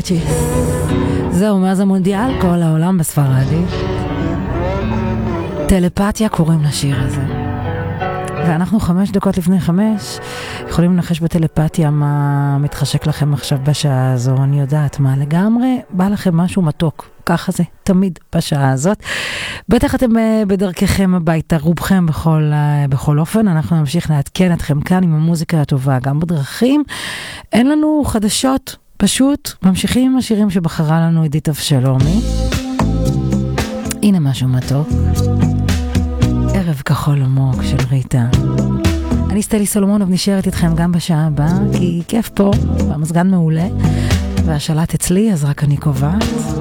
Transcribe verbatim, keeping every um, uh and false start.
פאצ'יס. זהו, מאז המונדיאל, כל העולם בספרדית. טלפתיה קוראים לשיר הזה. ואנחנו חמש דקות לפני חמש, יכולים לנחש בטלפתיה מה מתחשק לכם עכשיו בשעה הזו. אני יודעת מה לגמרי, בא לכם משהו מתוק. ככה זה, תמיד בשעה הזאת. בטח אתם בדרככם הביתה, רובכם בכל, בכל אופן. אנחנו נמשיך לעדכן אתכם כאן עם המוזיקה הטובה, גם בדרכים. אין לנו חדשות, פשוט ממשיכים עם השירים שבחרה לנו עידית אבשלומי. הנה משהו מתוק. ערב כחול עמוק של ריטה. אני סטלי סולומונוב, נשארת איתכם גם בשעה הבאה, כי כיף פה, והמזגן מעולה, והשלט אצלי, אז רק אני קובעת.